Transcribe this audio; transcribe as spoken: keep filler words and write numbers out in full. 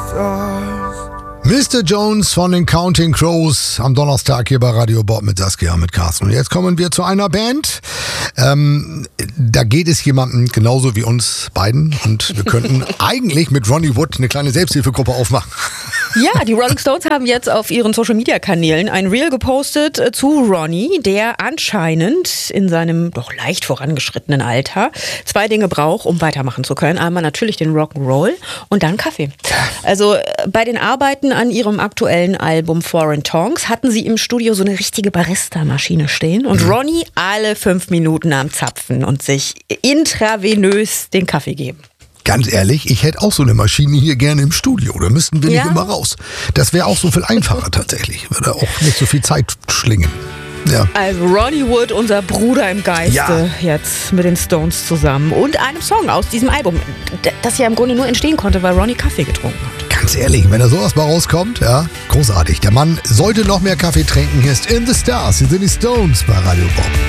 Mister Jones von den Counting Crows am Donnerstag hier bei Radio Bob mit Saskia, mit Carsten. Und jetzt kommen wir zu einer Band. Ähm, da geht es jemandem genauso wie uns beiden. Und wir könnten eigentlich mit Ronnie Wood eine kleine Selbsthilfegruppe aufmachen. Ja, die Rolling Stones haben jetzt auf ihren Social-Media-Kanälen ein Reel gepostet äh, zu Ronnie, der anscheinend in seinem doch leicht vorangeschrittenen Alter zwei Dinge braucht, um weitermachen zu können. Einmal natürlich den Rock'n'Roll und dann Kaffee. Also äh, bei den Arbeiten an ihrem aktuellen Album Foreign Tongues hatten sie im Studio so eine richtige Barista-Maschine stehen und mhm. Ronnie alle fünf Minuten am Zapfen und sich intravenös den Kaffee geben. Ganz ehrlich, ich hätte auch so eine Maschine hier gerne im Studio. Da müssten wir ja. nicht immer raus. Das wäre auch so viel einfacher tatsächlich. Würde auch nicht so viel Zeit schlingen. Ja. Also Ronnie Wood, unser Bruder im Geiste, ja. jetzt mit den Stones zusammen. Und einem Song aus diesem Album, das ja im Grunde nur entstehen konnte, weil Ronnie Kaffee getrunken hat. Ganz ehrlich, wenn da sowas mal rauskommt, ja, großartig. Der Mann sollte noch mehr Kaffee trinken. Hier ist In the Stars, hier sind die Stones bei Radio Bob.